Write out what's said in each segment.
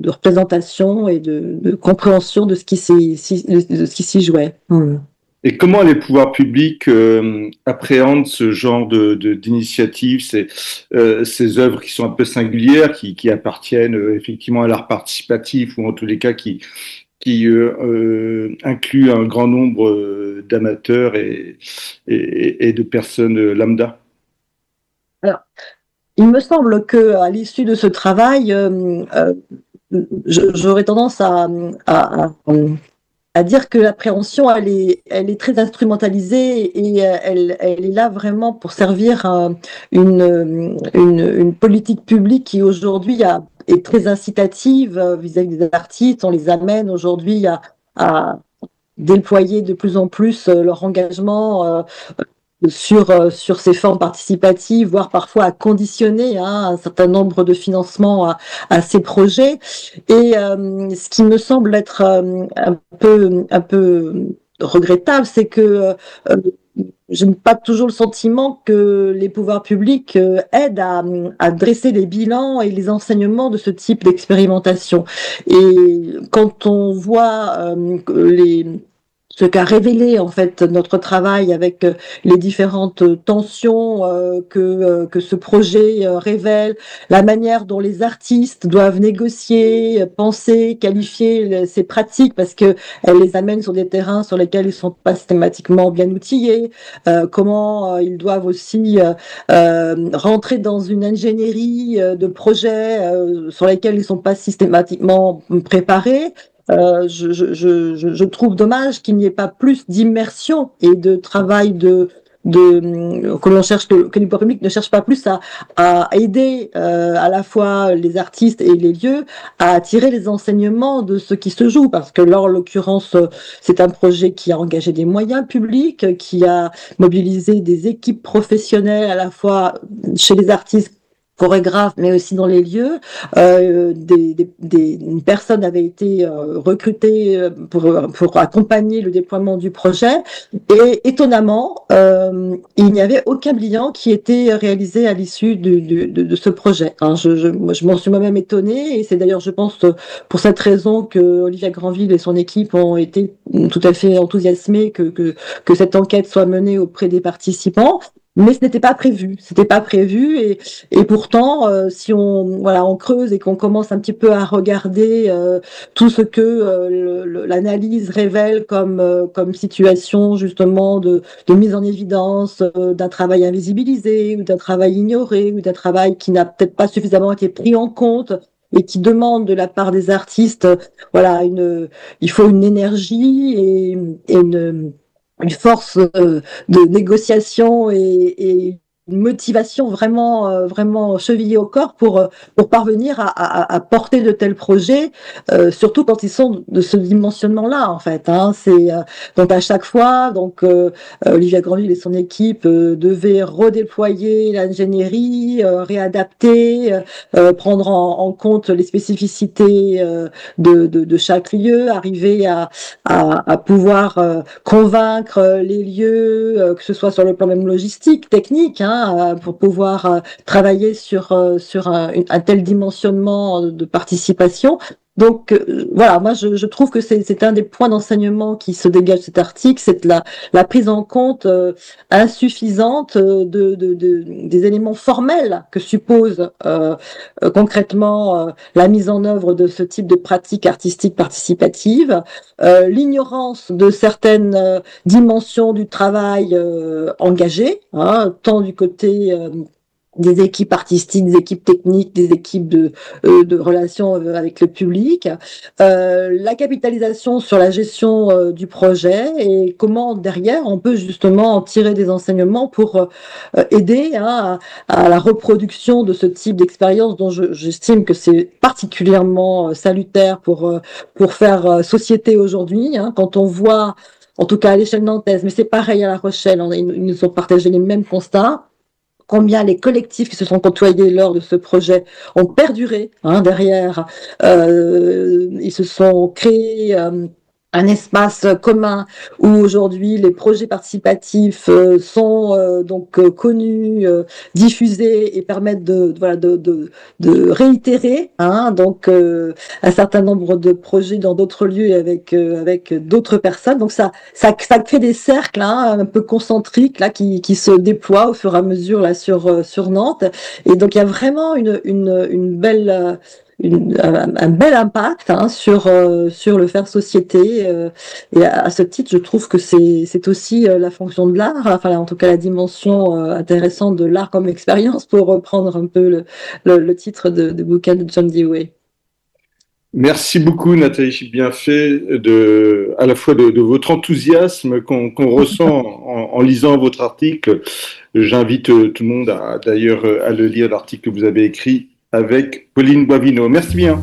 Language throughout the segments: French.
de représentation et de compréhension de ce qui s'y jouait. Et comment les pouvoirs publics appréhendent ce genre d'initiatives, ces œuvres qui sont un peu singulières, qui appartiennent effectivement à l'art participatif ou en tous les cas qui incluent un grand nombre d'amateurs et de personnes lambda? Alors, il me semble que à l'issue de ce travail, j'aurais tendance à, à dire que l'appréhension, elle est très instrumentalisée et elle est là vraiment pour servir une politique publique qui aujourd'hui est très incitative vis-à-vis des artistes. On les amène aujourd'hui à déployer de plus en plus leur engagement sur ces formes participatives, voire parfois à conditionner un certain nombre de financements à ces projets. Et ce qui me semble être un peu regrettable, c'est que je n'ai pas toujours le sentiment que les pouvoirs publics aident à dresser les bilans et les enseignements de ce type d'expérimentation. Et quand on voit ce qu'a révélé en fait notre travail avec les différentes tensions que ce projet révèle, la manière dont les artistes doivent négocier, penser, qualifier ces pratiques parce que elles les amènent sur des terrains sur lesquels ils sont pas systématiquement bien outillés, comment ils doivent aussi rentrer dans une ingénierie de projets sur lesquels ils sont pas systématiquement préparés. Je trouve dommage qu'il n'y ait pas plus d'immersion et de travail que l'on cherche que les pouvoirs publics ne cherchent pas plus à aider à la fois les artistes et les lieux à tirer les enseignements de ce qui se joue parce que là en l'occurrence c'est un projet qui a engagé des moyens publics, qui a mobilisé des équipes professionnelles à la fois chez les artistes chorégraphe, mais aussi dans les lieux. Une personne avait été recrutée pour accompagner le déploiement du projet. Et étonnamment, il n'y avait aucun bilan qui était réalisé à l'issue de ce projet. Hein, je m'en suis moi-même étonnée, et c'est d'ailleurs, je pense, pour cette raison que Olivia Granville et son équipe ont été tout à fait enthousiasmés que cette enquête soit menée auprès des participants. Mais ce n'était pas prévu, et pourtant, si on creuse et qu'on commence un petit peu à regarder tout ce que l'analyse révèle comme situation justement de mise en évidence d'un travail invisibilisé ou d'un travail ignoré ou d'un travail qui n'a peut-être pas suffisamment été pris en compte et qui demande de la part des artistes, il faut une énergie et une force de négociation et une motivation vraiment chevillée au corps pour parvenir à porter de tels projets, surtout quand ils sont de ce dimensionnement-là, en fait. Hein. Donc à chaque fois, Olivia Granville et son équipe devaient redéployer l'ingénierie, réadapter, prendre en compte les spécificités de chaque lieu, arriver à pouvoir convaincre les lieux, que ce soit sur le plan même logistique, technique, hein, pour pouvoir travailler sur un tel dimensionnement de participation. Donc voilà, moi je trouve que c'est un des points d'enseignement qui se dégage de cet article, c'est la prise en compte insuffisante des éléments formels que suppose concrètement la mise en œuvre de ce type de pratique artistique participative, l'ignorance de certaines dimensions du travail engagé, hein, tant du côté des équipes artistiques, des équipes techniques, des équipes de relations avec le public, la capitalisation sur la gestion du projet et comment derrière on peut justement en tirer des enseignements pour aider à la reproduction de ce type d'expérience dont j'estime que c'est particulièrement salutaire pour faire société aujourd'hui, hein, quand on voit, en tout cas à l'échelle nantaise, mais c'est pareil à La Rochelle, ils nous ont partagé les mêmes constats, combien les collectifs qui se sont côtoyés lors de ce projet ont perduré derrière. Ils se sont créés un espace commun où aujourd'hui les projets participatifs sont connus, diffusés et permettent de réitérer donc un certain nombre de projets dans d'autres lieux et avec d'autres personnes. Donc ça crée des cercles un peu concentriques là qui se déploient au fur et à mesure là sur Nantes. Et donc il y a vraiment une belle un bel impact sur le faire société. Et à ce titre, je trouve que c'est aussi la fonction de l'art, enfin en tout cas la dimension intéressante de l'art comme expérience, pour reprendre un peu le titre de bouquin de John Dewey. Merci beaucoup, Nathalie Bienfait, à la fois de votre enthousiasme qu'on ressent en lisant votre article. J'invite tout le monde d'ailleurs à le lire, l'article que vous avez écrit avec Pauline Boivino. Merci bien.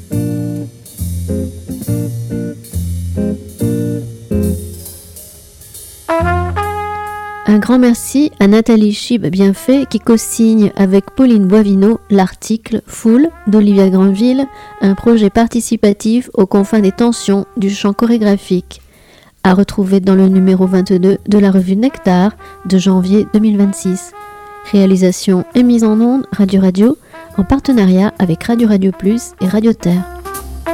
Un grand merci à Nathalie Chib-Bienfait qui co-signe avec Pauline Boivino l'article Foule d'Olivia Granville, un projet participatif aux confins des tensions du champ chorégraphique, à retrouver dans le numéro 22 de la revue Nectar de janvier 2026. Réalisation et mise en onde Radio en partenariat avec Radio Plus et Radio Terre.